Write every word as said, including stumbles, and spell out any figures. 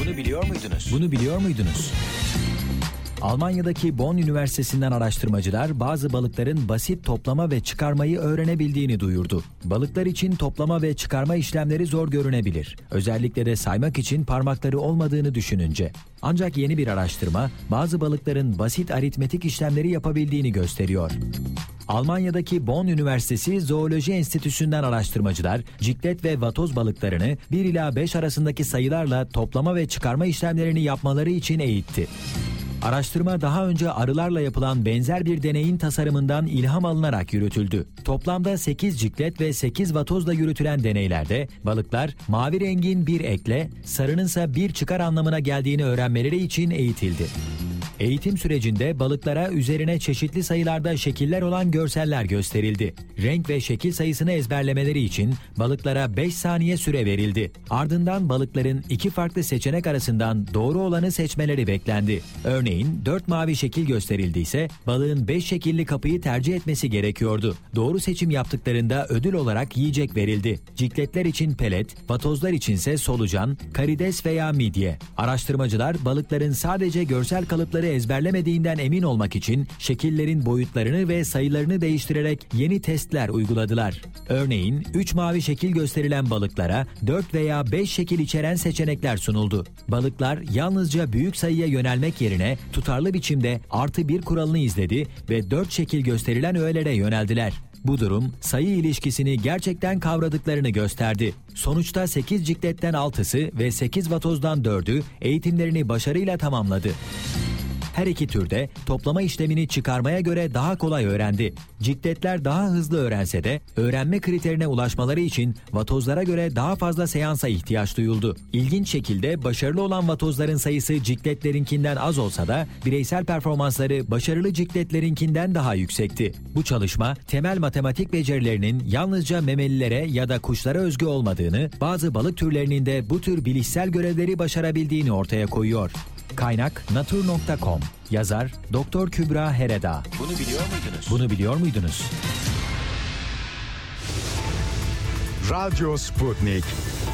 Bunu biliyor muydunuz? Bunu biliyor muydunuz? Almanya'daki Bonn Üniversitesi'nden araştırmacılar bazı balıkların basit toplama ve çıkarmayı öğrenebildiğini duyurdu. Balıklar için toplama ve çıkarma işlemleri zor görünebilir. Özellikle de saymak için parmakları olmadığını düşününce. Ancak yeni bir araştırma bazı balıkların basit aritmetik işlemleri yapabildiğini gösteriyor. Almanya'daki Bonn Üniversitesi Zooloji Enstitüsü'nden araştırmacılar ciklet ve vatoz balıklarını bir ila beş arasındaki sayılarla toplama ve çıkarma işlemlerini yapmaları için eğitti. Araştırma daha önce arılarla yapılan benzer bir deneyin tasarımından ilham alınarak yürütüldü. Toplamda sekiz ciklet ve sekiz vatozla yürütülen deneylerde balıklar mavi rengin bir ekle, sarınınsa bir çıkar anlamına geldiğini öğrenmeleri için eğitildi. Eğitim sürecinde balıklara üzerine çeşitli sayılarda şekiller olan görseller gösterildi. Renk ve şekil sayısını ezberlemeleri için balıklara beş saniye süre verildi. Ardından balıkların iki farklı seçenek arasından doğru olanı seçmeleri beklendi. Örneğin dört mavi şekil gösterildiyse balığın beş şekilli kapıyı tercih etmesi gerekiyordu. Doğru seçim yaptıklarında ödül olarak yiyecek verildi. Cikletler için pelet, vatozlar içinse solucan, karides veya midye. Araştırmacılar balıkların sadece görsel kalıpları ezberlemediğinden emin olmak için şekillerin boyutlarını ve sayılarını değiştirerek yeni testler uyguladılar. Örneğin üç mavi şekil gösterilen balıklara dört veya beş şekil içeren seçenekler sunuldu. Balıklar yalnızca büyük sayıya yönelmek yerine tutarlı biçimde artı bir kuralını izledi ve dört şekil gösterilen öğelere yöneldiler. Bu durum sayı ilişkisini gerçekten kavradıklarını gösterdi. Sonuçta sekiz cikletten altısı ve sekiz vatozdan dördü eğitimlerini başarıyla tamamladı. Her iki türde toplama işlemini çıkarmaya göre daha kolay öğrendi. Cikletler daha hızlı öğrense de öğrenme kriterine ulaşmaları için vatozlara göre daha fazla seansa ihtiyaç duyuldu. İlginç şekilde başarılı olan vatozların sayısı cikletlerinkinden az olsa da bireysel performansları başarılı cikletlerinkinden daha yüksekti. Bu çalışma temel matematik becerilerinin yalnızca memelilere ya da kuşlara özgü olmadığını, bazı balık türlerinin de bu tür bilişsel görevleri başarabildiğini ortaya koyuyor. Kaynak natur nokta com. Yazar Doktor Kübra Hereda. Bunu biliyor muydunuz? Bunu biliyor muydunuz? Radyo Sputnik.